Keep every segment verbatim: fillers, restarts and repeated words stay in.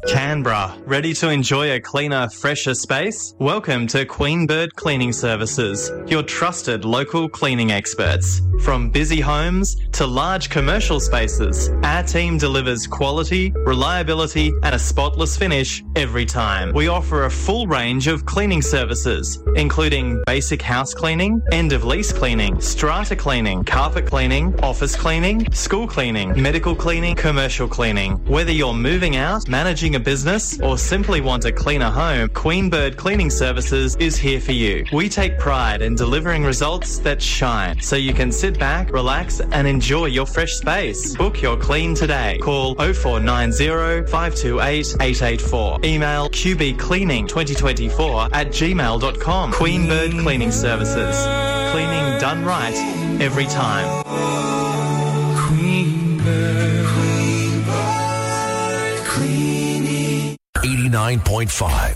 Canberra, ready to enjoy a cleaner, fresher space? Welcome to Queen Bird Cleaning Services, your trusted local cleaning experts. From busy homes to large commercial spaces, our team delivers quality, reliability and a spotless finish every time. We offer a full range of cleaning services, including basic house cleaning, end-of-lease cleaning, strata cleaning, carpet cleaning, office cleaning, school cleaning, medical cleaning, commercial cleaning. Whether you're moving out, managing a business or simply want a cleaner home, Queen Bird Cleaning Services is here for you. We take pride in delivering results that shine, so you can sit back, relax and enjoy your fresh space. Book your clean today. Call oh four nine oh, five two eight, eight eight four. Email q b cleaning twenty twenty-four at gmail dot com. Queen Bird Cleaning Services. Cleaning done right every time. Queen Bird, Queen Bird Cleaning. eighty-nine point five.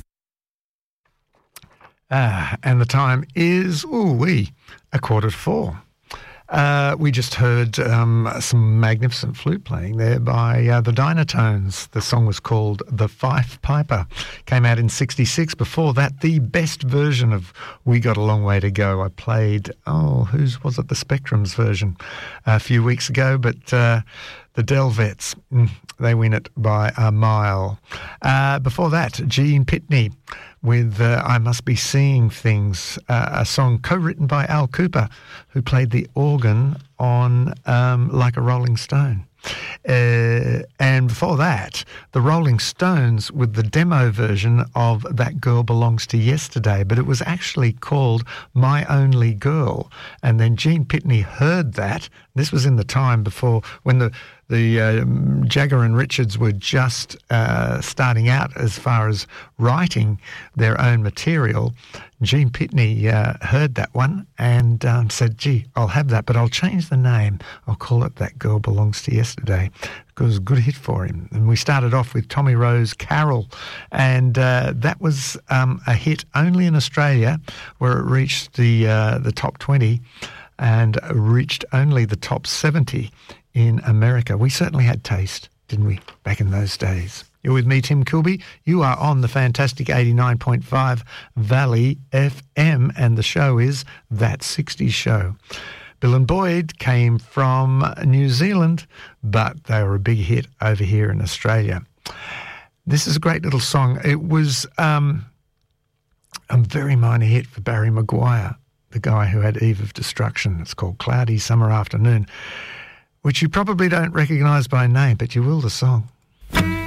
Ah, and the time is, ooh wee, a quarter to four. Uh, we just heard um, some magnificent flute playing there by uh, the Dynatones. The song was called The Fife Piper. Came out in sixty-six. Before that, the best version of We Got a Long Way to Go. I played, oh, whose was it? The Spectrum's version a few weeks ago, but uh, the Delvets, mm, they win it by a mile. Uh, before that, Gene Pitney with uh, I Must Be Seeing Things, uh, a song co-written by Al Cooper, who played the organ on um, Like a Rolling Stone. Uh, and before that, the Rolling Stones with the demo version of That Girl Belongs to Yesterday, but it was actually called My Only Girl. And then Gene Pitney heard that. This was in the time before when the The uh, Jagger and Richards were just uh, starting out as far as writing their own material. Gene Pitney uh, heard that one and um, said, gee, I'll have that, but I'll change the name. I'll call it That Girl Belongs to Yesterday, because it was a good hit for him. And we started off with Tommy Rose Carol, and uh, that was um, a hit only in Australia, where it reached the uh, the top twenty and reached only the top seventy in America. We certainly had taste, didn't we, back in those days? You're with me, Tim Kilby. You are on the fantastic eighty-nine point five Valley F M, and the show is That sixties Show. Bill and Boyd came from New Zealand, but they were a big hit over here in Australia. This is a great little song. It was um, a very minor hit for Barry Maguire, the guy who had Eve of Destruction. It's called Cloudy Summer Afternoon, which you probably don't recognise by name, but you will the song.